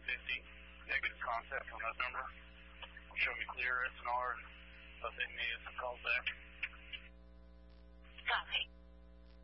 negative contact on that number. Will show me clear SNR and update me as